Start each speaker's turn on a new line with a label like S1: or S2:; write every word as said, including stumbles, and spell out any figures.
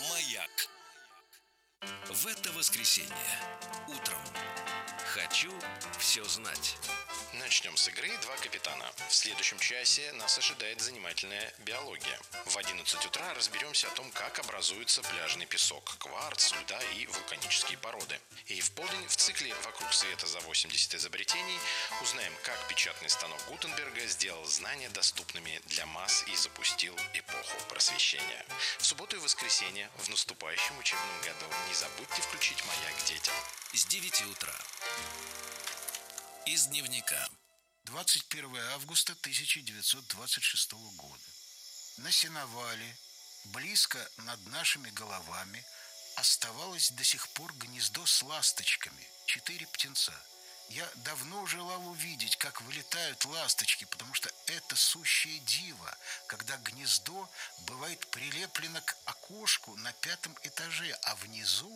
S1: Маяк. В это воскресенье утром хочу все знать.
S2: Начнем с игры «Два капитана». В следующем часе нас ожидает занимательная биология. В одиннадцать утра разберемся о том, как образуется пляжный песок, кварц, льда и вулканические породы. И в полдень в цикле «Вокруг света за восемьдесят изобретений» узнаем, как печатный станок Гутенберга сделал знания доступными для масс и запустил эпоху просвещения. В субботу и воскресенье в наступающем учебном году не забудьте включить «Маяк» детям.
S1: С девяти утра. Из дневника.
S3: двадцать первое августа тысяча девятьсот двадцать шестого года. На сеновале, близко над нашими головами, оставалось до сих пор гнездо с ласточками, четыре птенца. Я давно желал увидеть, как вылетают ласточки, потому что это сущее диво, когда гнездо бывает прилеплено к окошку на пятом этаже, а внизу